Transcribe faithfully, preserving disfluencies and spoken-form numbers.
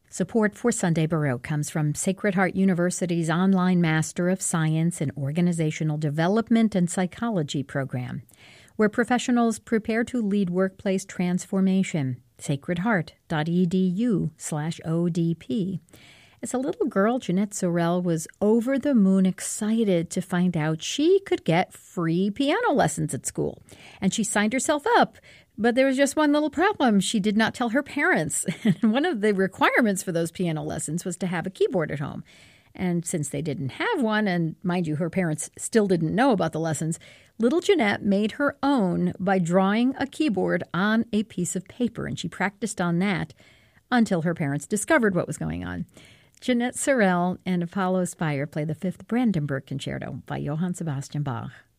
Support for Sunday Baroque comes from Sacred Heart University's online Master of Science in Organizational Development and Psychology program, where professionals prepare to lead workplace transformation. sacredheart.edu slash ODP. As a little girl, Jeanette Sorrell was over the moon excited to find out she could get free piano lessons at school. And she signed herself up. But there was just one little problem. She did not tell her parents. And one of the requirements for those piano lessons was to have a keyboard at home. And since they didn't have one, and mind you, her parents still didn't know about the lessons, little Jeanette made her own by drawing a keyboard on a piece of paper. And she practiced on that until her parents discovered what was going on. Jeanette Sorrell and Apollo Spire play the Fifth Brandenburg Concerto by Johann Sebastian Bach.